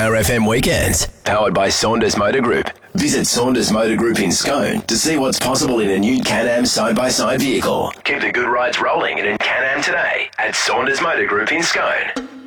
Power FM weekends, powered by Saunders Motor Group. Visit Saunders Motor Group in Scone to see what's possible in a new Can-Am side-by-side vehicle. Keep the good rides rolling in a Can-Am today at Saunders Motor Group in Scone.